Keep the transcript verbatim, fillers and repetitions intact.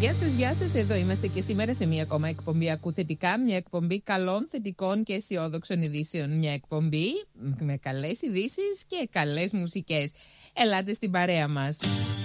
Γεια σας, γεια σας. Εδώ είμαστε και σήμερα σε μια ακόμα εκπομπή Ακού Θετικά. Μια εκπομπή καλών, θετικών και αισιόδοξων ειδήσεων. Μια εκπομπή με καλές ειδήσεις και καλές μουσικές. Ελάτε στην παρέα μας.